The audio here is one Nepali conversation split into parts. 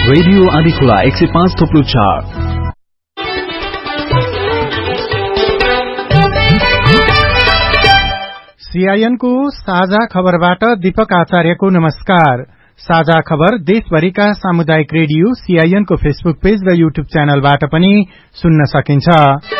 रेडियो आदिखोला 105.4। सीआईएन को साझा खबरबाट दीपक आचार्यको नमस्कार। साझा खबर देशभरिका सामुदायिक रेडियो सीआईएन को फेसबुक पेज र युट्युब च्यानलबाट पनि सुन्न सकिन्छ।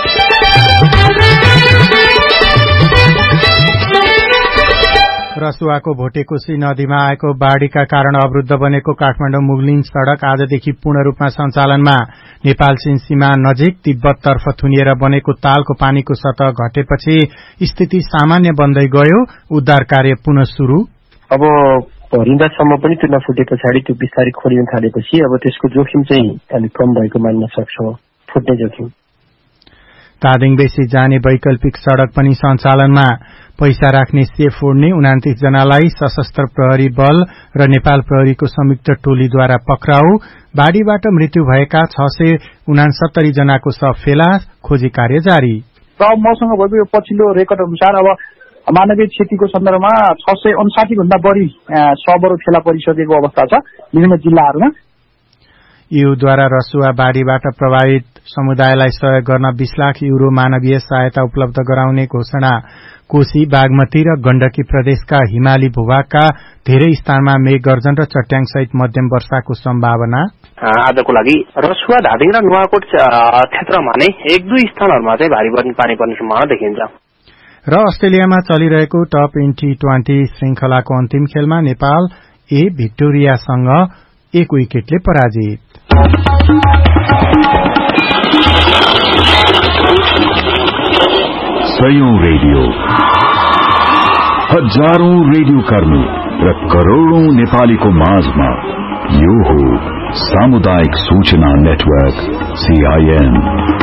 रसुवाको भोटेकोशी नदीमा आएको बाढ़ीका कारण अवरुद्ध बनेको काठमाडौँ मुगलिन सड़क आजदेखि पूर्ण रूपमा सञ्चालनमा। नेपाल चीन सीमा नजिक तिब्बततर्फ थुनिएर बनेको तालको पानीको सतह घटेपछि स्थिति सामान्य बन्दै गयो। उद्धार कार्य पुनः शुरू। अब भरिन्दासम्म पनि त्यो नफुटे पछाडि त्यो बिस्तारै खोलिन थालेपछि अब त्यसको जोखिम चाहिँ अलिक कम भएको मान्न सक्छौं। फुट्ने जोखिम। तादिङ बेसी जाने वैकल्पिक सड़क पनि सञ्चालनमा। पैसा राख्ने सेफ फोड्ने 29 जनालाई सशस्त्र प्रहरी बल र नेपाल प्रहरीको संयुक्त टोलीद्वारा पक्राउ। बाढ़ीबाट मृत्यु भएका 669 जनाको शव फेला। खोजी कार्य जारी। मसँग भएको यो पछिल्लो रेकर्ड अनुसार अब मानवीय क्षतिको सन्दर्भमा 659 भन्दा बढी शवहरू फेला परिसकेको अवस्था छ विभिन्न जिल्लाहरूमा। यूद्वारा रसुवा बाढ़ीबाट प्रभावित समुदायलाई सहयोग गर्न 20 लाख युरो मानवीय सहायता उपलब्ध गराउने घोषणा। कोशी, बागमती र गण्डकी प्रदेशका हिमाली भूभागका धेरै स्थानमा मेघ गर्जन र चट्याङ सहित मध्यम वर्षाको सम्भावना। आजको लागि रसुवा, धादिङ र नुवाकोट क्षेत्रमा नै 1-2 स्थानहरूमा चाहिँ भारी पानी पर्ने सम्भावना देखिन्छ। र अस्ट्रेलियामा चलिरहेको टप T20 श्रृंखलाको अन्तिम खेलमा नेपाल ए भिक्टोरियासँग 1 विकेटले पराजित। सयौं रेडियो, हजारौं रेडियो कर्मी र करोड़ौं नेपालीको माझमा यो हो सामुदायिक सूचना नेटवर्क सीआईएन।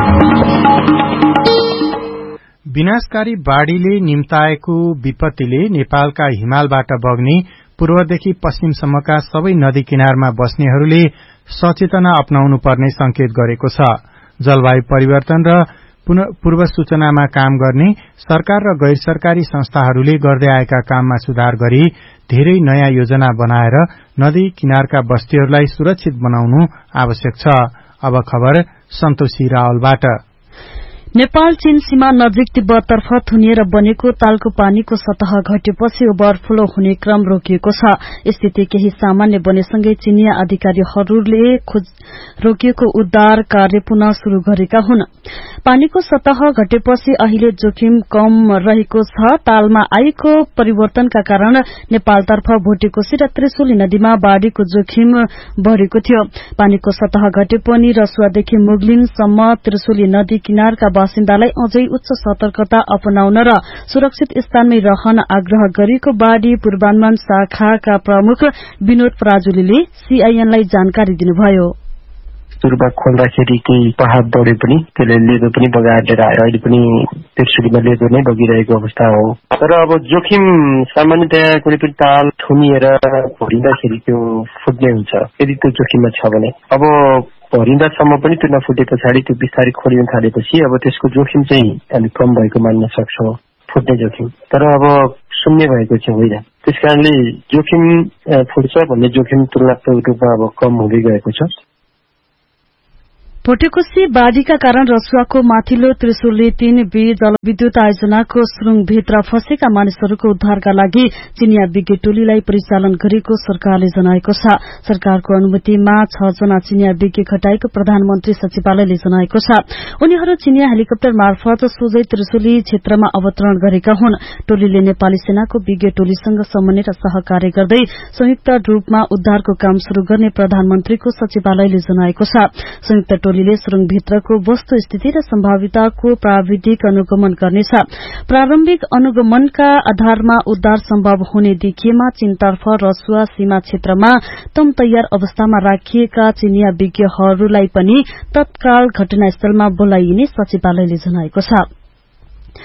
विनाशकारी बाढ़ीले निम्ताएको विपत्तिले नेपालका हिमालबाट बग्ने पूर्वदेखि पश्चिमसम्मका सबै नदी किनारमा बस्नेहरूले सचेतना अपनाउनु पर्ने संकेत गरेको छ। जलवायु परिवर्तन र पूर्व सूचनामा काम गर्ने सरकार र गैर सरकारी संस्थाहरूले गर्दै आएका काममा सुधार गरी धेरै नयाँ योजना बनाएर नदी किनारका बस्तीहरूलाई सुरक्षित बनाउनु आवश्यक छ। अब खबर सन्तोषी रावलबाट। नेपाल चीन सीमा नजिक तिब्बततर्फ थुनिएर बनेको तालको पानीको सतह घटेपछि ओभरफ्लो हुने क्रम रोकिएको छ। स्थिति केही सामान्य बनेसँगै चीनिया अधिकारीहरूले रोकिएको उद्धार कार्य पुनः शुरू गरेका हुन्। पानीको सतह घटेपछि अहिले जोखिम कम रहेको छ। तालमा आएको परिवर्तनका कारण नेपालतर्फ भोटेकोशी र त्रिशुली नदीमा बाढ़ीको जोखिम बढ़ेको थियो। पानीको सतह घटे पनि रसुवादेखि मुगलिनसम्म त्रिशुली नदी किनारका बासिन्दालाई अझै उच्च सतर्कता अपनाउन र सुरक्षित स्थानमै रहन आग्रह गरेको बाढ़ी पूर्वानुमान शाखाका प्रमुख विनोद पराजुलीले सीआईएनलाई जानकारी दिनुभयो। सुरुमा खोल्दाखेरि केही पहाड बढे पनि त्यसले लेदो पनि बगाएर लिएर आयो। अहिले पनि त्रिशुलीमा लेदो नै बगिरहेको अवस्था हो। तर अब जोखिम सामान्यतया कुनै पनि ताल थुनिएर भरिँदाखेरि त्यो फुट्ने हुन्छ यदि त्यो जोखिममा छ भने। अब भरिन्दासम्म पनि त्यो नफुटे पछाडि त्यो बिस्तारै खोलिन थालेपछि अब त्यसको जोखिम चाहिँ अलिक कम भएको मान्न सक्छौं। फुट्ने जोखिम। तर अब शून्य भएको चाहिँ होइन। त्यसकारणले जोखिम फुट्छ भन्ने जोखिम तुलनात्मक रूपमा अब कम हुँदै गएको छ। भोटेकोशी बाढ़ीका कारण रसुवाको माथिल्लो त्रिशुली 3B जलविद्युत आयोजनाको सुरुङभित्र फँसेका मानिसहरूको उद्धारका लागि चिनिया विज्ञ टोलीलाई परिचालन गरेको सरकारले जनाएको छ। सरकारको अनुमतिमा 6 जना चिनिया विज्ञ खटाएको प्रधानमन्त्री सचिवालयले जनाएको छ। उनीहरू चिनिया हेलिकप्टर मार्फत सोझै त्रिशुली क्षेत्रमा अवतरण गरेका हुन्। टोलीले नेपाली सेनाको विज्ञ टोलीसँग समन्वय र सहकार्य गर्दै संयुक्त रूपमा उद्धारको काम शुरू गर्ने प्रधानमन्त्रीको सचिवालयले जनाएको छ। संयुक्त टोलीले सुरुङभित्रको वस्तुस्थिति र सम्भावितको प्राविधिक अनुगमन गर्नेछ। प्रारम्भिक अनुगमनका आधारमा उद्धार सम्भव हुने देखिएमा चीनतर्फ रसुवा सीमा क्षेत्रमा तम तयार अवस्थामा राखिएका चिनिया विज्ञहरूलाई पनि तत्काल घटनास्थलमा बोलाइने सचिवालयले जनाएको छ।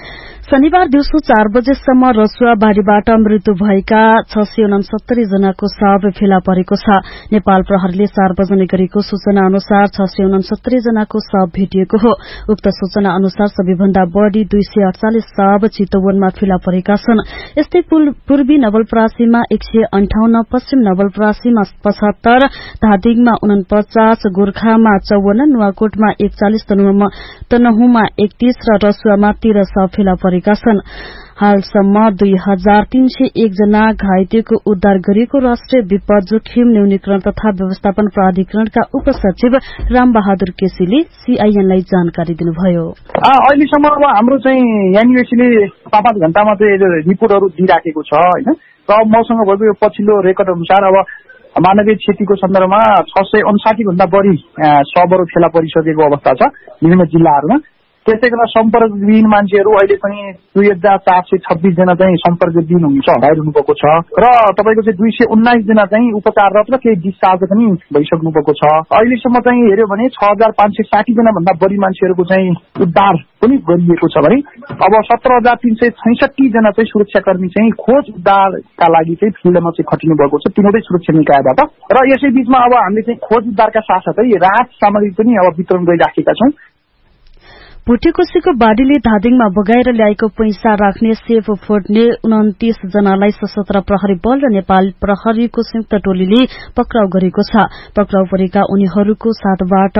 शनिबार दिउँसो 4 बजेसम्म रसुवा बाढ़ीबाट मृत्यु भएका 669 जनाको शव फेला परेको छ। नेपाल प्रहरीले सार्वजनिक गरेको सूचना अनुसार 669 जनाको शव भेटिएको हो। उक्त सूचना अनुसार सबैभन्दा बढ़ी 248 शव चितवनमा फेला परेका छन्। यस्तै पूर्वी नवलपरासीमा 158, पश्चिम नवलपरासीमा 75, धादिङमा 49, गोर्खामा 54, नुवाकोटमा 41, तनहुमा 31 र रसुवामा 13 शव फेला परेका छन्। हालसम्म 2301 जना घाइतेको उद्धार गरिएको राष्ट्रिय विपद जोखिम न्यूनीकरण तथा व्यवस्थापन प्राधिकरणका उपसचिव रामबहादुर केसीले सीआईएनलाई जानकारी दिनुभयो। अहिलेसम्म अब हाम्रो चाहिँ एनयुएसीले 5 घण्टामा चाहिँ रिपोर्टहरू दिइराखेको छ हैन। र मसँग भएको यो पछिल्लो रेकर्ड अनुसार अब मानवीय क्षतिको सन्दर्भमा 659 भन्दा बढ़ी शवहरू फेला परिसकेको अवस्था छ विभिन्न जिल्लाहरूमा। त्यसै गरी सम्पर्कविहीन मान्छेहरू अहिले पनि 2426 जना चाहिँ सम्पर्कविहीन हुनुहुन्छ, हराइरहनु भएको छ र तपाईको चाहिँ 219 जना चाहिँ उपचाररत र केही डिस्चार्ज पनि भइसक्नु भएको छ। अहिलेसम्म चाहिँ हेर्यो भने 6560 जना भन्दा बढी मान्छेहरूको चाहिँ उद्धार पनि गरिएको छ भने अब 17366 जना चाहिँ सुरक्षाकर्मी चाहिँ खोज उद्धारका लागि चाहिँ फिल्डमा चाहिँ खटिनु भएको छ तीनवटै सुरक्षा निकायबाट। र यसै बीचमा अब हामीले चाहिँ खोज उद्धारका साथसाथै राहत सामग्री पनि अब वितरण गरिराखेका छौं। भुटेकोसीको बाढ़ीले धादिङमा बगाएर ल्याएको पैसा राख्ने सेफ फोड्ने 29 जनालाई सशस्त्र प्रहरी बल र नेपाल प्रहरीको संयुक्त टोलीले पक्राउ गरेको छ। पक्राउ परेका उनीहरूको साथबाट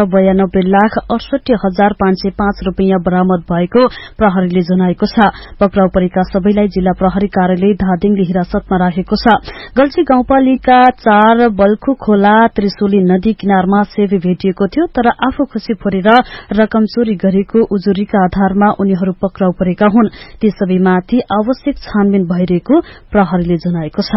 92,68,505 रूपियाँ बरामद भएको प्रहरीले जनाएको छ। पक्राउ परेका सबैलाई जिल्ला प्रहरी कार्यालय धादिङले हिरासतमा राखेको छ। गल्छी गाउँपालिका 4 बल्खु खोला त्रिशुली नदी किनारमा सेफ भेटिएको थियो, तर आफू खुशी फोरेर रकम चोरी गरेको उजुरीका आधारमा उनीहरू पक्राउ परेका हुन्। ती सबैमाथि आवश्यक छानबिन भइरहेको प्रहरीले जनाएको छ।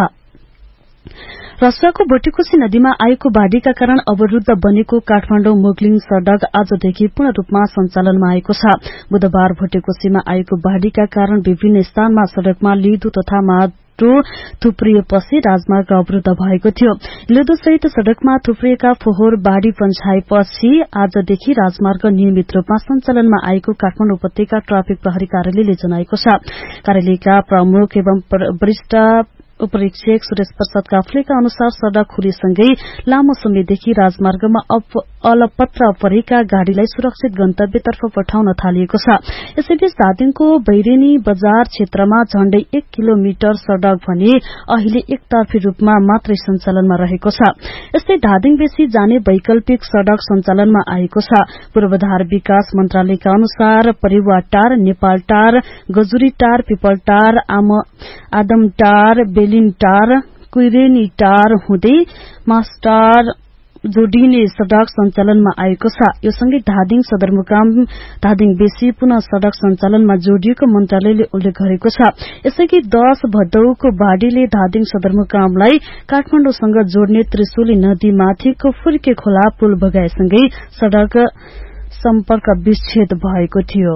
रसुवाको भुटेकोसी नदीमा आएको बाढ़ीका कारण अवरूद्ध बनेको काठमाडौँ मोगलिङ सड़क आजदेखि पूर्ण रूपमा सञ्चालनमा आएको छ। बुधबार भुटेकोसीमा आएको बाढ़ीका कारण विभिन्न स्थानमा सड़कमा लिदो तथा माटो थुप्रिएपछि राजमार्ग अवरूद्ध भएको थियो। लिदो सहित सड़कमा थुप्रिएका फोहोर बाढ़ी पन्छाएपछि आजदेखि राजमार्ग नियमित रूपमा सञ्चालनमा आएको काठमाडौँ उपत्यका ट्राफिक प्रहरी कार्यालयले जनाएको छ। कार्यालयका प्रमुख एवं वरिष्ठ उपरीक्षक सुरेश प्रसाद काफ्लेका अनुसार सड़क खुलीसँगै लामो समयदेखि राजमार्गमा अलपत्र परेका गाड़ीलाई सुरक्षित गन्तव्यतर्फ पठाउन थालिएको छ। यसैबीच धादिङको बैरेनी बजार क्षेत्रमा झण्डै 1 किलोमिटर सड़क भने अहिले एकतर्फी रूपमा मात्रै सञ्चालनमा रहेको छ। यस्तै धादिङ बेसी जाने वैकल्पिक सड़क सञ्चालनमा आएको छ। पूर्वाधार विकास मन्त्रालयका अनुसार परिवाटार, नेपालटार, गजुरीटार, पिपलटार, आदमटार, बेलिनटार, कुइरेनीटार हुँदै मास्टार जोडिने सड़क सञ्चालनमा आएको छ। यो सँगै धादिङ सदरमुकाम धादिङ बेसी पुनः सड़क सञ्चालनमा जोडिएको मन्त्रालयले उल्लेख गरेको छ। यसैगरी 10 भदौको बाढ़ीले धादिङ सदरमुकामलाई काठमाडौँसँग जोड्ने त्रिशुली नदीमाथिको फुर्के खोला पुल बगाएसँगै सड़क सम्पर्क विच्छेद भएको थियो।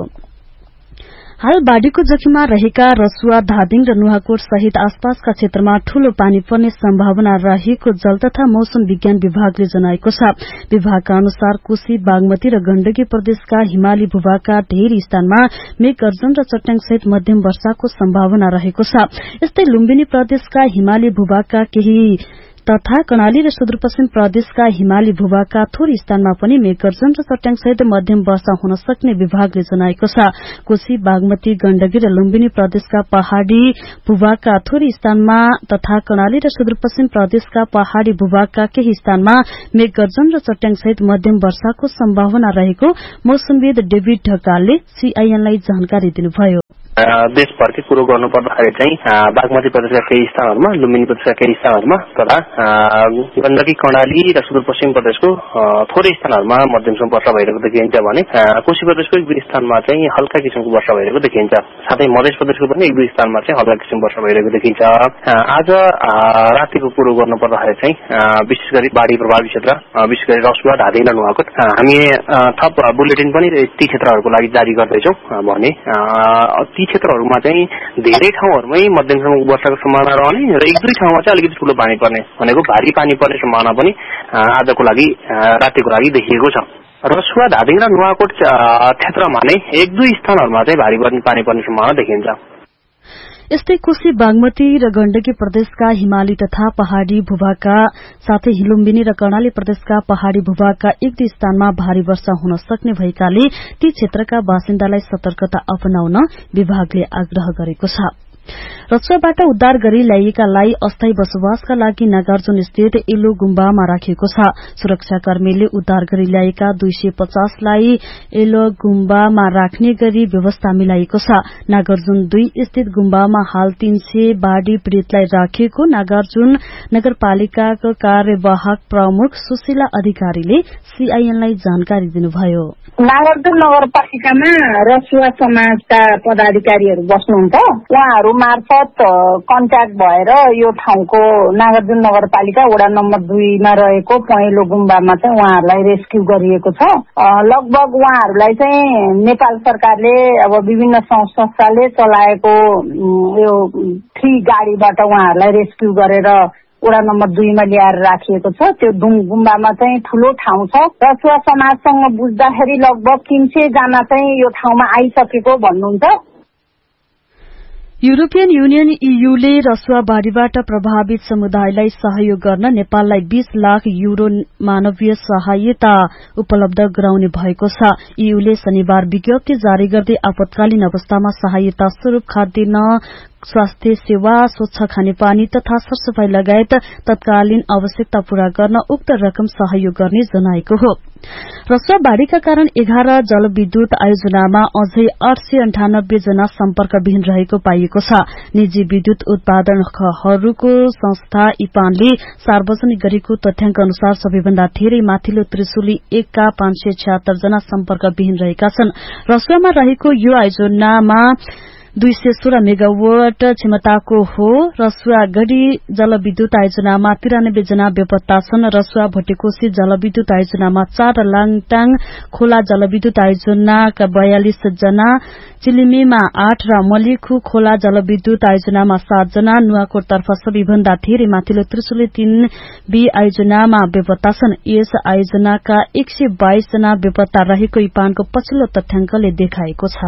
हाल बाढ़ीको जोखिममा रहेका रसुवा, धादिङ र नुवाकोट सहित आसपासका क्षेत्रमा ठूलो पानी पर्ने सम्भावना रहेको जल तथा मौसम विज्ञान विभागले जनाएको छ। विभागका अनुसार कोशी, बागमती र गण्डकी प्रदेशका हिमाली भूभागका धेरै स्थानमा मेघगर्जन र चट्याङ सहित मध्यम वर्षाको सम्भावना रहेको छ। यस्तै लुम्बिनी प्रदेशका हिमाली भूभागका केही तथा कर्णाली र सुदूरपश्चिम प्रदेशका हिमाली भूभागका थोरै स्थानमा पनि मेघगर्जन र चट्याङ सहित मध्यम वर्षा हुन सक्ने विभागले जनाएको छ। कोशी, बागमती, गण्डकी र लुम्बिनी प्रदेशका पहाड़ी भूभागका थोरै स्थानमा तथा कर्णाली र सुदूरपश्चिम प्रदेशका पहाड़ी भूभागका केही स्थानमा मेघगर्जन र चट्याङ सहित मध्यम वर्षाको सम्भावना रहेको मौसमविद डेभिड ढकालले सीआईएनलाई जानकारी दिनुभयो। देशभरकै कुरो गर्नुपर्दाखेरि चाहिँ बागमती प्रदेशका केही स्थानहरूमा, लुम्बिनी प्रदेशका केही स्थानहरूमा तथा गण्डकी, कर्णाली र सुदूरपश्चिम प्रदेशको थोरै स्थानहरूमा मध्यमसम्म वर्षा भइरहेको देखिन्छ भने कोशी प्रदेशको 1-2 स्थानमा चाहिँ हल्का किसिमको वर्षा भइरहेको देखिन्छ। साथै मध्य प्रदेशको पनि 1-2 स्थानमा चाहिँ हल्का किसिमको वर्षा भइरहेको देखिन्छ। आज रातिको कुरो गर्नुपर्दाखेरि चाहिँ विशेष गरी बाढ़ी प्रभावित क्षेत्र, विशेष गरी रसुवा, धादिङ र नुवाकोट हामी थप बुलेटिन पनि ती क्षेत्रहरूको लागि जारी गर्दैछौँ भने ती क्षेत्रहरूमा चाहिँ धेरै ठाउँहरूमै मध्यमसम्म वर्षाको सम्भावना रहने र 1-2 ठाउँमा चाहिँ अलिकति ठूलो पानी पर्ने भनेको भारी पानी पर्ने सम्भावना पनि आजको लागि रातिको लागि देखिएको छ। रसुवा, धादिङ र नुवाकोट क्षेत्रमा नै 1-2 स्थानहरूमा चाहिँ भारी पानी पर्ने सम्भावना देखिन्छ। यस्तै कोशी, बागमती र गण्डकी प्रदेशका हिमाली तथा पहाड़ी भूभागका साथै लुम्बिनी र कर्णाली प्रदेशका पहाड़ी भूभागका 1-2 स्थानमा भारी वर्षा हुन सक्ने भएकाले ती क्षेत्रका बासिन्दालाई सतर्कता अपनाउन विभागले आग्रह गरेको छ। रसुवाबाट उद्धार गरी ल्याइएकालाई अस्थायी बसोबासका लागि नागार्जुन स्थित इलो गुम्बामा राखिएको छ। सुरक्षाकर्मीले उद्धार गरी ल्याएका 250 लाई इलो गुम्बामा राख्ने गरी व्यवस्था मिलाइएको छ। नागार्जुन 2 स्थित गुम्बामा हाल 300 बाढ़ी पीड़ितलाई राखिएको नागार्जुन नगरपालिकाको कार्यवाहक प्रमुख सुशीला अधिकारीले सीआईएनलाई जानकारी दिनुभयो। नागार्जुन नगरपालिकामा रसुवा समाजका पदाधिकारीहरू बस्नुहुन्छ। उहाँहरू मार्फत कन्ट्याक्ट भएर यो ठाउँको नागार्जुन नगरपालिका वडा नम्बर 2 मा रहेको पहेँलो गुम्बामा चाहिँ उहाँहरूलाई रेस्क्यू गरिएको छ। लगभग उहाँहरूलाई चाहिँ नेपाल सरकारले अब विभिन्न संस्थाले चलाएको यो 3 गाडीबाट उहाँहरूलाई रेस्क्यू गरेर वडा नम्बर 2 मा ल्याएर राखिएको छ। त्यो गुम्बामा चाहिँ ठूलो ठाउँ छ। रसुवा समाजसँग बुझ्दाखेरि लगभग 300 जना चाहिँ यो ठाउँमा आइसकेको भन्नुहुन्छ। युरोपियन युनियन ईयूले रसुवा बाढ़ीबाट प्रभावित समुदायलाई सहयोग गर्न नेपाललाई 20 लाख युरो मानवीय सहायता उपलब्ध गराउने भएको छ। ईयूले शनिबार विज्ञप्ति जारी गर्दै आपतकालीन अवस्थामा सहायता स्वरूप खाद्यान्न, स्वास्थ्य सेवा, स्वच्छ खानेपानी तथा सरसफाई लगायत तत्कालीन आवश्यकता पूरा गर्न उक्त रकम सहयोग गर्ने जनाएको हो। रसुवा बाढ़ीका कारण 11 जलविद्युत आयोजनामा अझै 898 जना सम्पर्कविहीन रहेको पाइएको छ। निजी विद्युत उत्पादकहरूको संस्था इपानले सार्वजनिक गरेको तथ्याङ्क अनुसार सबैभन्दा धेरै माथिल्लो त्रिशुली 1 का 576 जना सम्पर्कविहीन रहेका छन्। रसुवामा रहेको यो आयोजनामा 216 मेगावाट क्षमताको हो। रसुवा गढ़ी जलविद्युत आयोजनामा 93 जना बेपत्ता छन्। रसुवा भोटेकोशी जलविद्युत आयोजनामा 4, लाङटाङ खोला जलविद्युत आयोजनाका 42 जना, चिलिमीमा 8 र मलिखु खोला जलविद्युत आयोजनामा 7 जना, नुवाकोटतर्फ सबैभन्दा धेरै माथिल्लो त्रिशुली 3B आयोजनामा बेपत्ता छन्। यस आयोजनाका 122 जना बेपत्ता रहेको इपानको पछिल्लो तथ्याङ्कले देखाएको छ।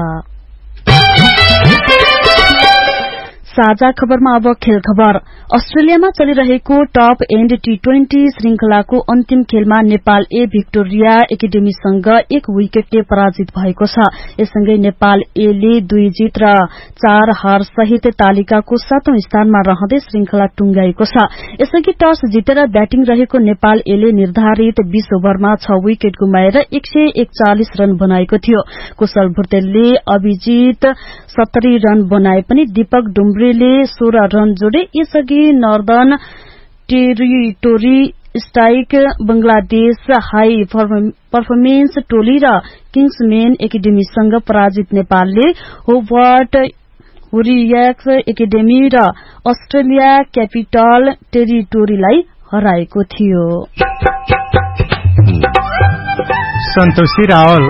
साझा खबरमा अब खेल खबर। अस्ट्रेलियामा चलिरहेको टप एन्ड T20 श्रृंखलाको अन्तिम खेलमा नेपाल ए भिक्टोरिया एकाडेमीसँग 1 विकेटले पराजित भएको छ। यससँगै नेपाल ए ले 2 जित र 4 हार सहित तालिकाको 7औं स्थानमा रहँदै श्रृंखला टुंगाएको छ। यसअघि टस जितेर ब्याटिङ रहेको नेपाल ए ले निर्धारित 20 ओभरमा 6 विकेट गुमाएर 141 रन बनाएको थियो। कुशल भुर्तेलले अभिजित 70 रन बनाए पनि दीपक डुम्ब्रेले 16 रन जोडे। यसअघि northern territory strike, Bangladesh high performance टोली र किङ्समेन एकाडेमीसँग पराजित नेपालले होबार्ट हुरियाक्स एकाडेमी र अस्ट्रेलिया क्यापिटल टेरिटोरीलाई हराएको थियो। सन्तोषी रावल।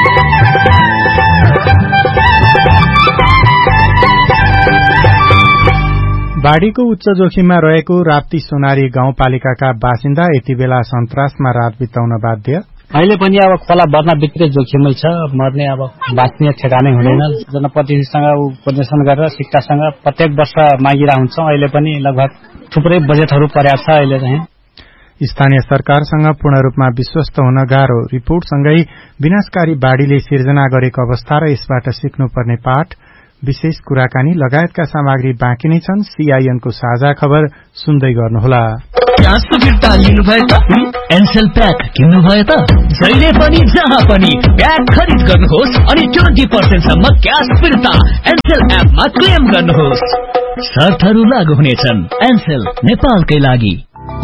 बाढ़ीको उच्च जोखिममा रहेको राप्ती सोनारी गाउँपालिकाका बासिन्दा यति बेला सन्तासमा रात बिताउन बाध्य। अहिले पनि अब खोला बढ्न बित्तिकै जोखिमै छ। मर्ने अब बाँच्ने ठेगानै हुँदैन। जनप्रतिनिधिसँग उपदेशन गरेर शिक्षासँग प्रत्येक वर्ष मागिरा हुन्छौं। अहिले पनि लगभग थुप्रै बजेटहरू पर्या छ। अहिले चाहिँ स्थानीय सरकारसँग पूर्ण रूपमा विश्वस्त हुन गाह्रो। रिपोर्टसँगै विनाशकारी बाढ़ीले सिर्जना गरेको अवस्था र यसबाट सिक्नुपर्ने पाठ, विशेष कुराकानी लगायतका सामग्री बाँकी नै छन्। सीआईएनको साझा खबर सुन्दै गर्नुहोला। फिर्ता लिनुभयो त एनसेल प्याक किन्नुभयो त जहिले पनि जहाँ पनि प्याक खरिद गर्नुहोस् अनि 20% सम्म क्याश फिर्ता एनसेल एपमा क्लेम गर्नुहोस्। शर्तहरू लागू हुनेछन्। एनसेल नेपालकै लागि।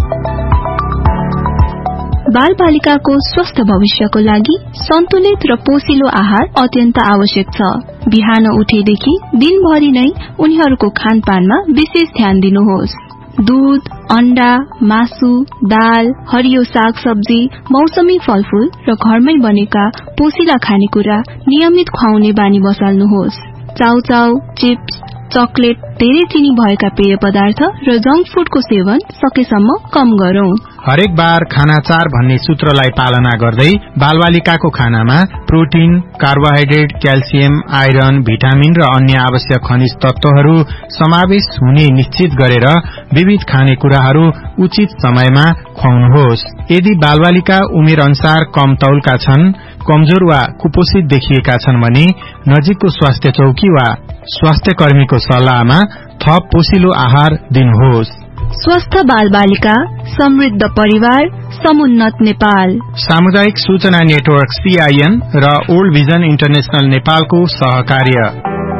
बालबालिकाको स्वस्थ भविष्यको लागि सन्तुलित र पोषिलो आहार अत्यन्त आवश्यक छ। बिहान उठेदेखि दिनभरि नै उनीहरूको खानपानमा विशेष ध्यान दिनुहोस्। दूध, अण्डा, मासु, दाल, हरियो साग सब्जी, मौसमी फलफूल र घरमै बनेका पोषिला खानेकुरा नियमित खुवाउने बानी बसाल्नुहोस्। चाउचाउ, चिप्स, चकलेट, धेरै चिनी भएका पेय पदार्थ र जंक फूडको सेवन सकेसम्म कम गरौं। हरेक बार खाना 4 भन्ने सूत्रलाई पालना गर्दै बालबालिकाको खानामा protein, carbohydrate, calcium, iron, vitamin र अन्य आवश्यक खनिज तत्वहरू समावेश हुने निश्चित गरेर विविध खानेकुराहरू उचित समयमा खुवाउनुहोस्। यदि बालबालिका उमेर अनुसार कम तौलका छन्, कमजोर वा कुपोषित देखिएका छन् भने नजिकको स्वास्थ्य चौकी वा स्वास्थ्य कर्मीको सल्लाहमा थप पोषिलो आहार दिनुहोस्। स्वस्थ बालबालिका, समृद्ध परिवार, समुन्नत नेपाल। सामुदायिक सूचना नेटवर्क CIN र ओल्ड भिजन इन्टरनेशनल नेपालको सहकार्य।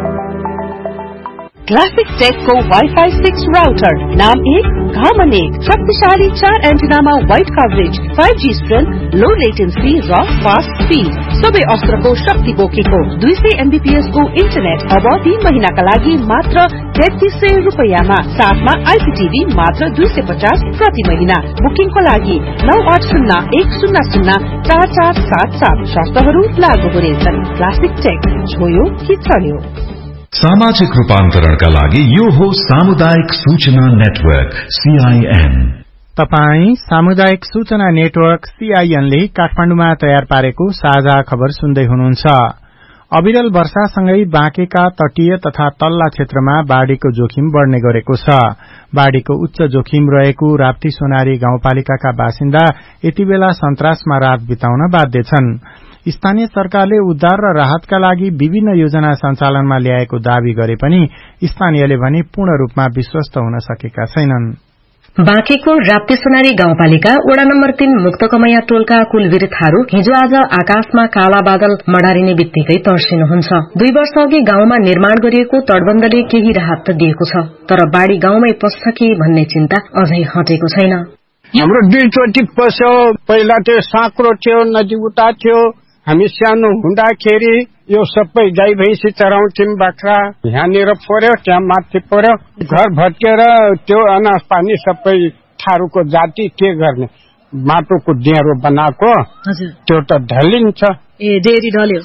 क्लासिक टेकको वाइफाई 6 राउटर, नाम 1 घाम 1, शक्तिशाली 4 एन्टिनामा वाइड कभरेज, 5G स्ट्रेन्थ, लो लेटेन्सी र फास्ट स्पीड, सबै अस्त्रको शक्ति बोकेको 200 MBPS को इन्टरनेट अब 3 महिनाका लागि मात्र 3300 रुपैयाँमा, साथमा IPTV मात्र 250 प्रति महिना। बुकिङको लागि 9801004477 शर्तहरू लागू हुनेछन्। क्लासिक टेक, छोयो कि चल्यो। सामाजिक रूपान्तरणका लागि यो हो सामुदायिक सूचना नेटवर्क CIN। तपाई सामुदायिक सूचना नेटवर्क CIN ले काठमाडौँमा तयार पारेको साझा खबर सुन्दै हुनुहुन्छ। अविरल वर्षासँगै बाँकेका तटीय तथा तल्ला क्षेत्रमा बाढ़ीको जोखिम बढ़ने गरेको छ। बाढ़ीको उच्च जोखिम रहेको राप्ती सोनारी गाउँपालिकाका बासिन्दा यति बेला सन्तासमा रात बिताउन बाध्य छन्। स्थानीय सरकारले उद्धार र राहतका लागि विभिन्न योजना सञ्चालनमा ल्याएको दावी गरे पनि स्थानीयले भने पूर्ण रूपमा विश्वस्त हुन सकेका छैनन्। बाँकेको राप्ती सोनारी गाउँपालिका वडा नम्बर 3 मुक्तकमैया टोलका कुलवीरथारू हिजो आज आकाशमा काला बादल मडारिने बित्तिकै तर्सिनुहुन्छ। 2 वर्ष अघि गाउँमा निर्माण गरिएको तटबन्धले केही राहत त दिएको छ, तर बाढ़ी गाउँमै पस्छ कि भन्ने चिन्ता अझै हटेको छैन। हाम्रो 2 चोटि पस्यो। पहिला त्यो साँक्रो थियो, नदी उता थियो। हामी सानो हुँदाखेरि यो सबै गाई भैँसी चराउँथ्यौं, बाख्रा यहाँनिर पर्यो, त्यहाँ माथि पर्यो, घर भत्केर त्यो अनाज पानी सबै थारूको जाति के गर्ने, माटोको डेरो बनाएको त्यो त ढलिन्छ। डेरी ढल्यो।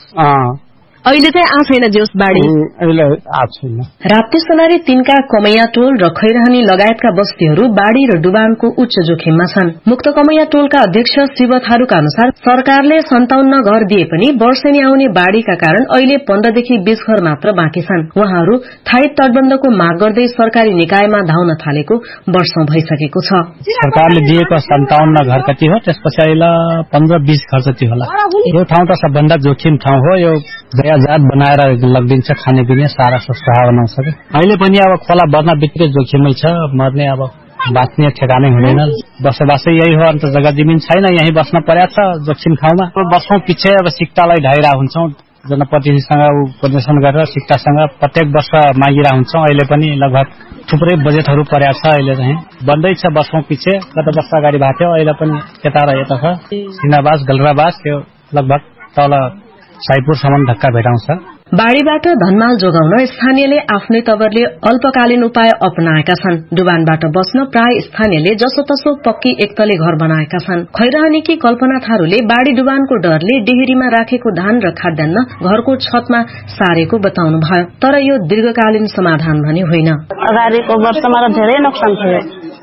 अहिले चाहिँ आ छैन जोस बाढ़ी, अहिले आ छैन। राप्ती सोनारी 3 का कमैया टोल र खैरहनी लगायतका बस्तीहरू बाढ़ी र डुबानको उच्च जोखिममा छन्। मुक्त कमैया टोलका अध्यक्ष शिव थारूका अनुसार सरकारले 57 घर दिए पनि वर्षेनी आउने बाढ़ीका कारण अहिले 15 देखि 20 घर मात्र बाँकी छन्। उहाँहरू थायी तटबन्धको माग गर्दै सरकारी निकायमा धाउन थालेको वर्षौं भइसकेको छ। सरकारले दिएको 57 घर कति हो, त्यसपछि अहिले 15-20 घर जति होला। यो ठाउँ त सबभन्दा जोखिम ठाउँ हो। यो जात बनाएर लगिदिन्छ, खानेपिने सारा सुविधा बनाउँछ। अहिले पनि अब खोला बढ्न बित्तिकै जोखिमै छ, मर्ने अब बाँच्ने ठेगानै हुँदैन। बसोबासै यही हो, अन्त जग्गा जमिन छैन, यही बस्न पर्या छ जोखिम ठाउँमा। वर्षौं पछि अब सिक्टालाई ढाइरा हुन्छौं, जनप्रतिनिधिसँग कोर्डिनेसन गरेर सिक्टासँग प्रत्येक वर्ष मागिरा हुन्छौं। अहिले पनि लगभग थुप्रै बजेटहरू पर्या छ। अहिले चाहिँ बन्दैछ, वर्षौं पछि गत वर्ष अगाडि भएको थियो, अहिले पनि यता र यता छ। सिनाबास गलराबास त्यो लगभग तल साइपुरसम्म धक्का भेटाउँछ। बाढ़ीबाट धनमाल जोगाउन स्थानीयले आफ्नै तवरले अल्पकालीन उपाय अपनाएका छन्। डुबानबाट बस्न प्राय स्थानीयले जसोतसो पक्की एकतले घर बनाएका छन्। खैरहनीकी कल्पना थारूले बाढ़ी डुबानको डरले डेहेरीमा राखेको धान र खाद्यान्न घरको छतमा सारेको बताउनु भयो, तर यो दीर्घकालीन समाधान भने होइन। अगाडिको वर्षमा धेरै नोक्सान भयो।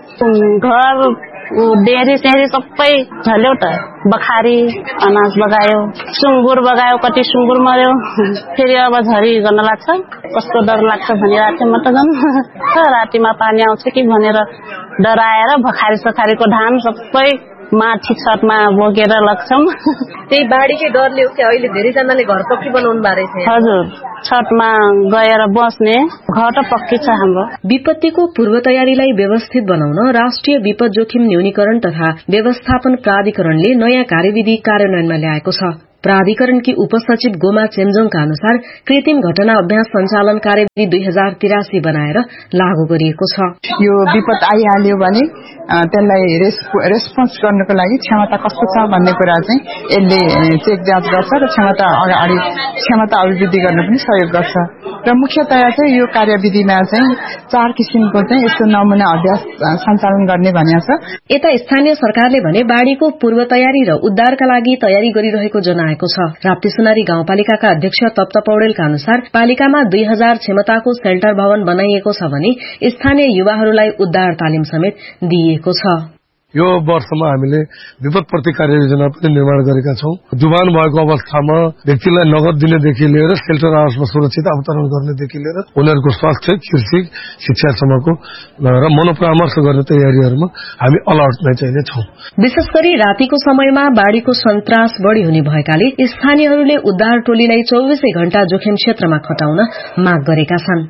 घर डेरी सेरी सबै झल्यो त। बखारी अनाज बगायो, सुँगुर बगायो, कति सुँगुर मर्यो। फेरि अब झरी गर्न लाग्छ, कस्तो डर लाग्छ भनिरहेको थिएँ म त। झन् रातिमा पानी आउँछ कि भनेर डराएर भखारी सखारीको धान सबै माथि छतमा बोकेर लग्छौं। त्यही बाढ़ीकै डरले हो कि अहिले धेरैजनाले घर पक्की बनाउनु भएको छ? हजुर, छतमा गएर बस्ने घर त पक्की छ हाम्रो। विपत्तिको पूर्व तयारीलाई व्यवस्थित बनाउन राष्ट्रिय विपद जोखिम न्यूनीकरण तथा व्यवस्थापन प्राधिकरणले नयाँ कार्यविधि कार्यान्वयनमा ल्याएको छ। प्राधिकरणकी उपसचिव गोमा चेम्जोङका अनुसार कृत्रिम घटना अभ्यास सञ्चालन कार्यविधि 2083 बनाएर लागू गरिएको छ। यो विपद आइहाल्यो भने त्यसलाई रेस्पोन्स गर्नको लागि क्षमता कस्तो छ भन्ने कुरा चाहिँ यसले चेक जाँच गर्छ र क्षमता अभिवृद्धि गर्न पनि सहयोग गर्छ। र मुख्यतया चाहिँ यो कार्यविधिमा चाहिँ 4 किसिमको चाहिँ यस्तो नमुना अभ्यास सञ्चालन गर्ने भनिएको छ। यता स्थानीय सरकारले भने बाढ़ीको पूर्व तयारी र उद्धारका लागि तयारी गरिरहेको जनाए जनाएको छ। राप्तीसुनारी गाउँपालिकाका अध्यक्ष तप्त पौडेलका अनुसार पालिकामा 2000 क्षमताको सेल्टर भवन बनाइएको छ भने स्थानीय युवाहरूलाई उद्धार तालिम समेत दिइएको छ। यो वर्षमा हामीले विपद प्रतिकार योजना पनि निर्माण गरेका छौं। डुबान भएको अवस्थामा व्यक्तिलाई नगद दिनेदेखि लिएर सेल्टर हाउसमा सुरक्षित अवतरण गर्नेदेखि लिएर उनीहरूको स्वास्थ्य, कृषि, शिक्षासम्मको र मनोपरामर्श गर्ने तयारीहरूमा हामी अलर्ट नै चाहिँ छौं। विशेष गरी रातिको समयमा बाढ़ीको सन्तास बढ़ी हुने भएकाले स्थानीयहरूले उद्धार टोलीलाई 24 घण्टा जोखिम क्षेत्रमा खटाउन माग गरेका छन्।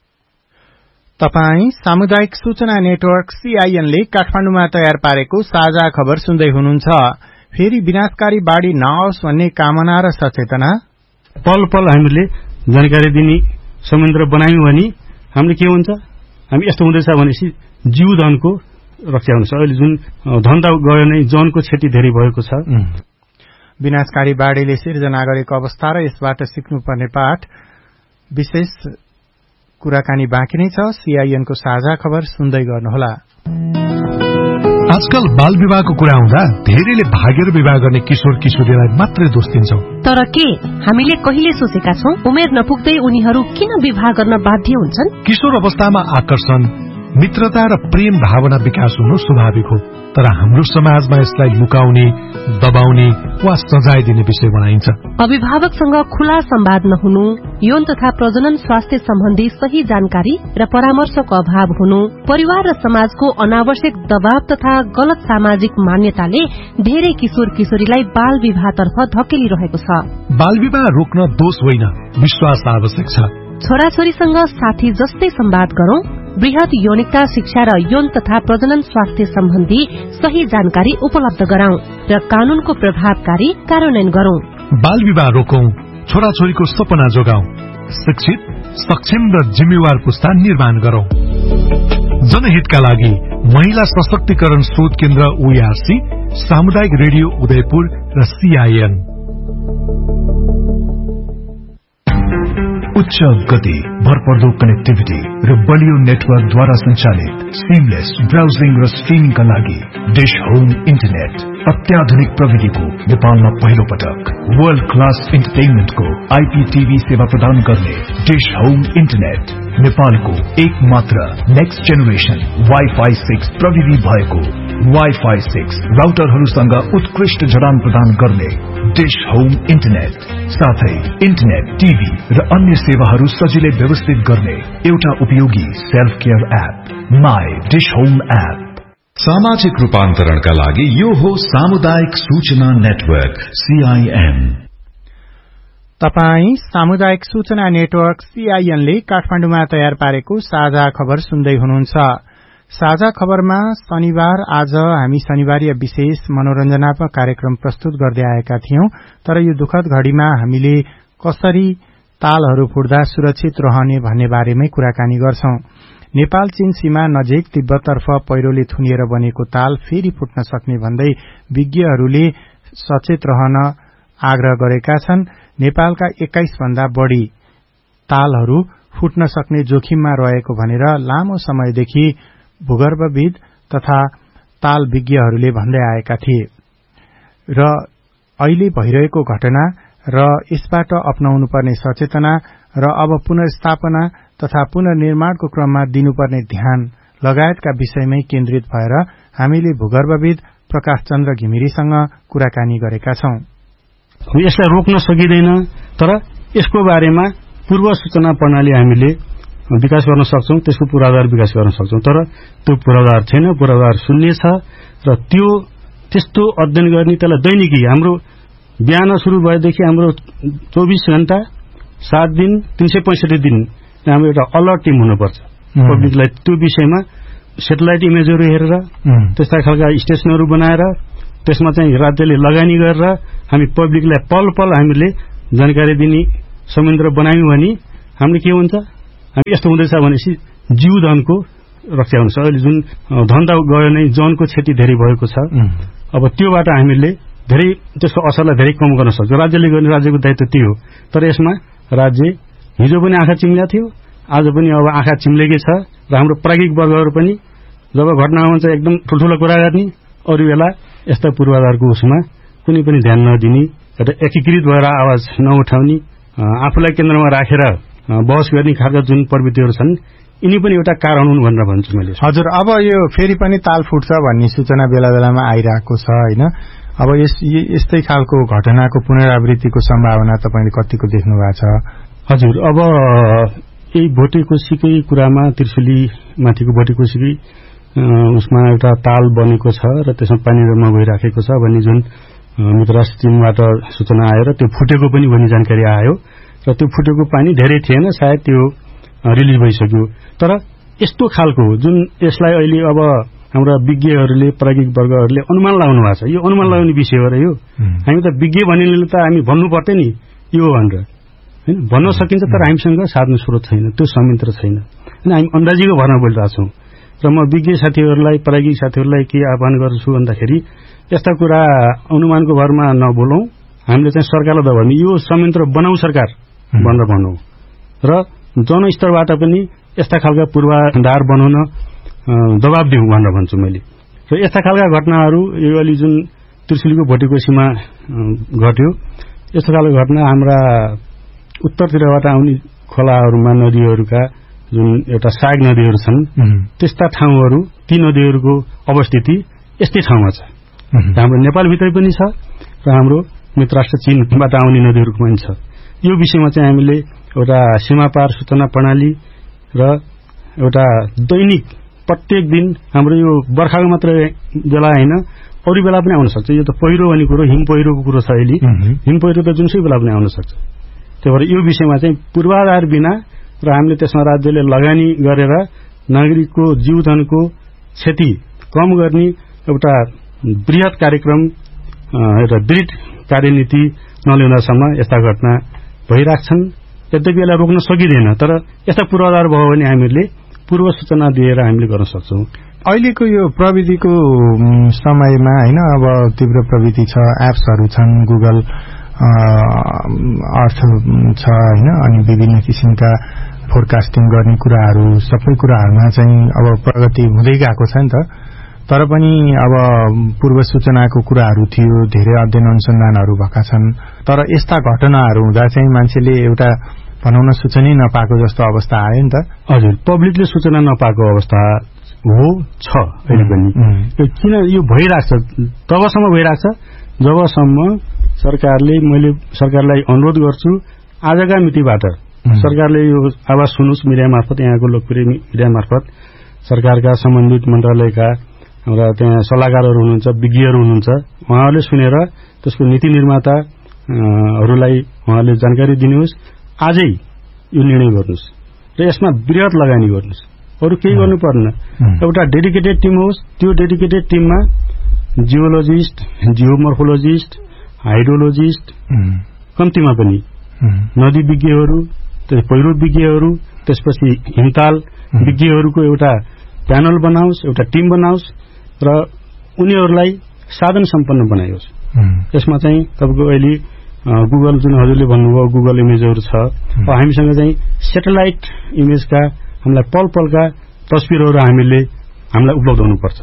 तपाई सामुदायिक सूचना नेटवर्क CIN ले काठमाडौँमा तयार पारेको साझा खबर सुन्दै हुनुहुन्छ। फेरि विनाशकारी बाढ़ी नआओस् भन्ने कामना र सचेतना पल पल हामीले जानकारी दिने संयन्त्र बनायौं भने हामीले के हुन्छ, हामी यस्तो हुँदैछ भनेपछि जीवधनको रक्षा हुन्छ। अहिले जुन धन्दा गयो नै जनको क्षति धेरै भएको छ। विनाशकारी बाढ़ीले सिर्जना गरेको अवस्था र यसबाट सिक्नुपर्ने पाठ विशेष कुराकानी बाँकी नै छ। CIN को साझा खबर सुन्दै गर्नुहोला। आजकल बाल विवाहको कुरा आउँदा धेरैले भागेर विवाह गर्ने किशोर किशोरीलाई मात्रै दोष दिन्छौं। तर के हामीले कहिले सोचेका छौं उमेर नपुग्दै उनीहरू किन विवाह गर्न बाध्य हुन्छन्? किशोर अवस्थामा आकर्षण, मित्रता र प्रेम भावना विकास हुनु स्वाभाविक हो, तर हाम्रो समाजमा यसलाई लुकाउने, दबाउने वा सजाय दिने विषय बनाइन्छ। अभिभावकसँग खुला संवाद नहुनु, यौन तथा प्रजनन स्वास्थ्य सम्बन्धी सही जानकारी र परामर्शको अभाव हुनु, परिवार र समाजको अनावश्यक दबाव तथा गलत सामाजिक मान्यताले धेरै किशोर किशोरीलाई बाल विवाहतर्फ धकेलिरहेको छ। बाल विवाह रोक्न दोष होइन, विश्वास आवश्यक छ। छोराछोरीसँग साथी जस्तै संवाद गरौं, वृहत यौनिकता शिक्षा र यौन तथा प्रजनन स्वास्थ्य सम्बन्धी सही जानकारी उपलब्ध गराउँ र कानूनको प्रभावकारी कार्यान्वयन गरौं। बाल विवाह रोकौं, छोराछोरीको सपना जोगाउँ, शिक्षित, सक्षम र जिम्मेवार पुस्ता निर्माण गरौं। जनहितका लागि महिला सशक्तिकरण शोध केन्द्र OARC, सामुदायिक रेडियो उदयपुर र CIN। उच्च गति, भरपर्दो कनेक्टिभिटी र बलियो नेटवर्कद्वारा सञ्चालित सिमलेस ब्राउजिङ र स्ट्रिमिङका लागि डिश होम इन्टरनेट अत्याधुनिक प्रविधिको नेपालमा पहिलो पटक वर्ल्ड क्लास इन्टरटेनमेन्टको IPTV सेवा प्रदान गर्ने डिश होम इन्टरनेट नेपालको एक मात्र नेक्स्ट जेनेरेसन Wi-Fi 6 प्रविधि भएको Wi-Fi 6 राउटरहरूसँग उत्कृष्ट जडान प्रदान गर्ने डिश होम इन्टरनेट, साथै इन्टरनेट, टिभी र अन्य सेवाहरू सजिलै व्यवस्थित गर्ने एउटा उपयोगी self care app my dish home app. सामाजिक रूपान्तरणका लागि यो हो सामुदायिक सूचना नेटवर्क CIN। तपाई सामुदायिक सूचना नेटवर्क CIN ले काठमाडौँमा तयार पारेको साझा खबर सुन्दै हुनुहुन्छ। साझा खबरमा शनिबार आज हामी शनिबारीय विशेष मनोरञ्जनात्मक कार्यक्रम प्रस्तुत गर्दै आएका थियौं, तर यो दुखद घड़ीमा हामीले कसरी तालहरू फुट्दा सुरक्षित रहने भन्ने बारेमै कुराकानी गर्छौं। नेपाल चीन सीमा नजिक तिब्बततर्फ पहिरोले थुनिएर बनेको ताल फेरि फुट्न सक्ने भन्दै विज्ञहरूले सचेत रहन आग्रह गरेका छन्। नेपालका 21 भन्दा बढ़ी तालहरू फुट्न सक्ने जोखिममा रहेको भनेर लामो समयदेखि भूगर्भविद तथा ताल विज्ञहरूले भन्दै आएका थिए र अहिले भइरहेको घटना र यसबाट अपनाउनुपर्ने सचेतना र अब पुनर्स्थापना तथा पुनर्निर्माणको क्रममा दिनुपर्ने ध्यान लगायतका विषयमै केन्द्रित भएर हामीले भूगर्भविद प्रकाश चन्द्र घिमिरेसँग कुराकानी गरेका छौं। यसलाई रोक्न सकिँदैन, तर यसको बारेमा पूर्व सूचना प्रणाली हामीले विकास गर्न सक्छौं, त्यसको पूर्वाधार विकास गर्न सक्छौं, तर त्यो पूर्वाधार छैन, पूर्वाधार शून्य छ र त्यो त्यस्तो अध्ययन गर्ने त्यसलाई दैनिकी हाम्रो बिहान शुरू भएदेखि हाम्रो 24 घण्टा 7 दिन 365 दिन हाम्रो एउटा अलर्ट टिम हुनुपर्छ। पब्लिकलाई त्यो विषयमा सेटेलाइट इमेजहरू हेरेर त्यस्ता खालका स्टेशनहरू बनाएर त्यसमा चाहिँ राज्यले लगानी गरेर हामी पब्लिकलाई पल पल हामीले जानकारी दिने संयन्त्र बनायौं भने हामीले के हुन्छ, हामी यस्तो हुँदैछ भनेपछि जीवधनको रक्षा हुन्छ। अहिले जुन धन्दा गयो नै जनको क्षति धेरै भएको छ, अब त्योबाट हामीले धेरै त्यसको असरलाई धेरै कम गर्न सक्छौं। राज्यले गर्ने राज्यको दायित्व त्यो हो, तर यसमा राज्य हिजो पनि आँखा चिम्ल्या थियो, आज पनि अब आँखा चिम्लेकै छ र हाम्रो प्राज्ञिक वर्गहरू पनि जब घटना हुन्छ एकदम ठूल्ठूलो कुरा गर्ने, अरू बेला यस्ता पूर्वाधारको उसमा कुनै पनि ध्यान नदिने एउटा एकीकृत भएर आवाज नउठाउने, आफूलाई केन्द्रमा राखेर बहस गर्ने खालका जुन प्रवृत्तिहरू छन् यिनी पनि एउटा कारण हुन् भनेर भन्छु मैले। हजुर, अब यो फेरि पनि ताल फुट्छ भन्ने सूचना बेला बेलामा आइरहेको छ हैन? अब यस्तै खालको घटनाको पुनरावृत्तिको सम्भावना तपाईले कतिको देख्नु भएको छ? हजुर, अब यही भोटेकोसीकै कुरामा त्रिशुली माथिको भोटेकोसीकै उसमा एउटा ताल बनेको छ र त्यसमा पानी जम्मा भइराखेको छ भन्ने जुन मित्रराष्ट्र टिमबाट सूचना आयो र त्यो फुटेको पनि भन्ने जानकारी आयो र त्यो फुटेको पानी धेरै थिएन, सायद त्यो रिलिज भइसक्यो। तर यस्तो खालको जुन यसलाई अहिले अब हाम्रा विज्ञहरूले प्राज्ञिक वर्गहरूले अनुमान लगाउनु भएको छ, यो अनुमान लगाउने विषय हो र यो हामी त विज्ञ भन्नेले त हामी भन्नु पर्थ्यो नि यो भनेर हैन, भन्न सकिन्छ तर हामीसँग साधन स्रोत छैन, त्यो संयन्त्र छैन हैन, हामी अन्दाजीको भरमा बोलिरहेका छौँ। र म विज्ञ साथीहरूलाई प्राज्ञिक साथीहरूलाई के आह्वान गर्छु भन्दाखेरि यस्ता कुरा अनुमानको भरमा नबोलौं, हामीले चाहिँ सरकारलाई दबाउनु, यो संयन्त्र बनाऊ सरकार भनेर भनौं र जनस्तरबाट पनि यस्ता खालका पूर्वाधार बनाउन दबाब दिउँ भनेर भन्छु मैले। र यस्ता खालका घटनाहरू यो अलि जुन त्रिशुलीको भोटेकोसीमा घट्यो, यस्तो खालको घटना हाम्रा उत्तरतिरबाट आउने खोलाहरूमा नदीहरूका जुन एउटा सहायक नदीहरू छन् त्यस्ता ठाउँहरू, ती नदीहरूको अवस्थिति यस्तै ठाउँमा छ। हाम्रो नेपालभित्रै पनि छ र हाम्रो मित्रराष्ट्र चीनबाट आउने नदीहरूको पनि छ। यो विषयमा चाहिँ हामीले एउटा सीमापार सूचना प्रणाली र एउटा दैनिक प्रत्येक दिन हाम्रो यो बर्खाको मात्र बेला होइन अरू बेला पनि आउन सक्छ। यो त पहिरो भन्ने कुरो हिम पहिरोको कुरो छ अहिले, हिम पहिरो त जुनसुकै बेला पनि आउन सक्छ। त्यही भएर यो विषयमा चाहिँ पूर्वाधार बिना र हामीले त्यसमा राज्यले लगानी गरेर नागरिकको जीवधनको क्षति कम गर्ने एउटा बृहत कार्यक्रम एउटा दृढ कार्यनीति नल्याउदासम्म यस्ता घटना भइराख्छन्। यद्यपि यसलाई रोक्न सकिँदैन, तर यस्ता पूर्वाधार भयो भने हामीले पूर्व सूचना दिएर हामीले गर्न सक्छौँ। अहिलेको यो प्रविधिको समयमा हैन, अब तीव्र प्रविधि छ, एप्सहरू छन्, गुगल अर्थ छ हैन, अनि विभिन्न किसिमका फोरकास्टिङ गर्ने कुराहरू, सबै कुराहरूमा चाहिँ अब प्रगति हुँदै गएको छ नि त। तर पनि अब पूर्व सूचनाको कुराहरू थियो, धेरै अध्ययन अनुसन्धानहरू भएका छन्, तर यस्ता घटनाहरू हुँदा चाहिँ मान्छेले एउटा भनौँ न सूचनै नपाएको जस्तो अवस्था आयो नि त। हजुर, पब्लिकले सूचना नपाएको अवस्था हो छ अहिले पनि। किन यो भइरहेछ? तबसम्म भइरहेछ जबसम्म सरकारले, मैले सरकारलाई अनुरोध गर्छु आजका मितिबाट सरकारले यो आवाज सुनुस् मिडिया मार्फत, यहाँको लोकप्रिय मिडिया मार्फत सरकारका सम्बन्धित मन्त्रालयका हाम्रा त्यहाँ सल्लाहकारहरू हुनुहुन्छ, विज्ञहरू हुनुहुन्छ, उहाँहरूले सुनेर त्यसको नीति निर्माताहरूलाई उहाँले जानकारी दिनुहोस्। आजै यो निर्णय गर्नुहोस् र यसमा बृहत लगानी गर्नुहोस्, अरू केही गर्नु पर्दैन। एउटा डेडिकेटेड टिम होस्, त्यो डेडिकेटेड टिममा जियोलोजिस्ट, जियोमर्फोलोजिस्ट, हाइड्रोलोजिस्ट, कम्तीमा पनि नदी विज्ञहरू, पहिरो विज्ञहरू, त्यसपछि हिमताल विज्ञहरूको एउटा प्यानल बनाओस्, एउटा टिम बनाओस् र उनीहरूलाई साधन सम्पन्न बनाइयोस्। यसमा चाहिँ तपाईँको अहिले गुगल जुन हजुरले भन्नुभयो गुगल इमेजहरू छ, हामीसँग चाहिँ सेटेलाइट इमेजका हामीलाई पल पलका तस्बिरहरू हामीलाई उपलब्ध हुनुपर्छ।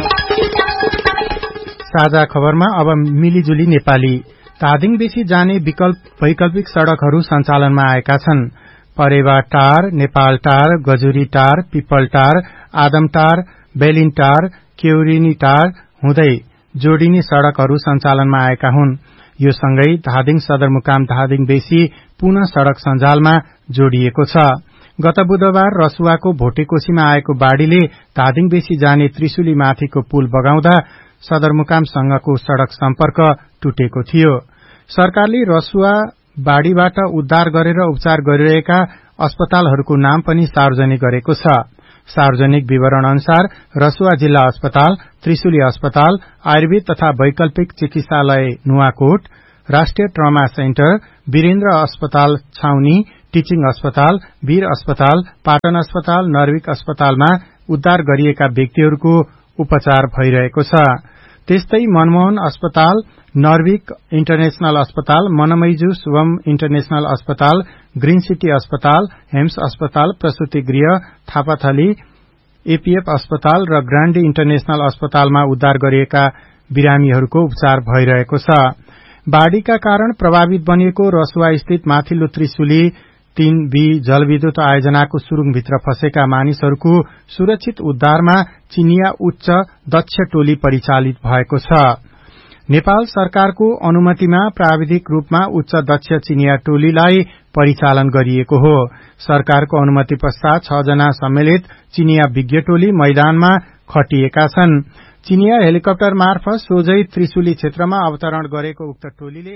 साझा खबरमा अब मिलिजुली नेपाली। धादिङ बेसी जाने वैकल्पिक सड़कहरू सञ्चालनमा आएका छन्। परेवा टार, नेपाल टार, गजुरी टार, पिपल टार, आदम टार, बेलिन टार, केउरिनी टार हुँदै जोडिने सड़कहरू सञ्चालनमा आएका हुन्। यो सँगै धादिङ सदरमुकाम धादिङ बेसी पुनः सड़क सञ्जालमा जोडिएको छ। गत बुधबार रसुवाको भोटेकोसीमा आएको बाढ़ीले धादिङ बेसी जाने त्रिशुली माथिको पुल बगाउँदा सदरमुकामसँगको सड़क सम्पर्क टुटेको थियो। सरकारले रसुवा बाढ़ीबाट उद्धार गरेर उपचार गरिरहेका अस्पतालहरूको नाम पनि सार्वजनिक गरेको छ। सार्वजनिक विवरण अनुसार रसुवा जिल्ला अस्पताल, त्रिशुली अस्पताल, आयुर्वेद तथा वैकल्पिक चिकित्सालय नुवाकोट, राष्ट्रिय ट्रमा सेन्टर, वीरेन्द्र अस्पताल छाउनी, टीचिङ अस्पताल, वीर अस्पताल, पाटन अस्पताल, नर्विक अस्पतालमा उद्धार गरिएका व्यक्तिहरूको उपचार भइरहेको छ। त्यस्तै मनमोहन अस्पताल, नर्विक इन्टरनेशनल अस्पताल, मनमैजु शुभम इन्टरनेशनल अस्पताल, ग्रीन सिटी अस्पताल, हेम्स अस्पताल, प्रसूति गृह, थापाथली, एपीएफ अस्पताल र ग्रान्डी इन्टरनेशनल अस्पतालमा उद्धार गरिएका बिरामीहरूको उपचार भइरहेको छ। बाढ़ीका कारण प्रभावित बनिएको रसुवा स्थित माथिल्लो त्रिशुली 3B जलविद्युत आयोजनाको सुरुङभित्र फँसेका मानिसहरूको सुरक्षित उद्धारमा चिनिया उच्च दक्ष टोली परिचालित भएको छ। नेपाल सरकारको अनुमतिमा प्राविधिक रूपमा उच्च दक्ष चिनिया टोलीलाई परिचालन गरिएको हो। सरकारको अनुमति पश्चात 6 जना सम्मिलित चिनिया विज्ञ टोली मैदानमा खटिएका छन्। चिनिया हेलिकप्टर मार्फत सोझै त्रिशुली क्षेत्रमा अवतरण गरेको उक्त टोलीले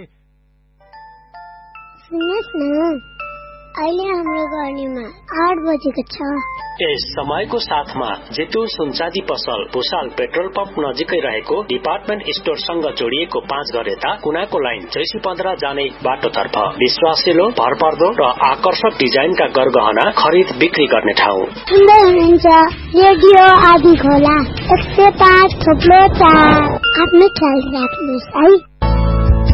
अहिले हाम्रो गर्नेमा 8 बजेको छ। यस समयको साथमा जेतु सुनचाँदी पसल भूषाल पेट्रोल पम्प नजिकै रहेको डिपार्टमेन्ट स्टोरसँग जोडिएको 5 घर यता कुनाको लाइन 615 जाने बाटोतर्फ विश्वासिलो भरपर्दो र आकर्षक डिजाइनका गरगहना खरिद बिक्री गर्ने ठाउँ। सुन्दै हुनुहुन्छ रेडियो आदि खोला 105.4। आफ्नो ख्याल राख्नुहोस् है।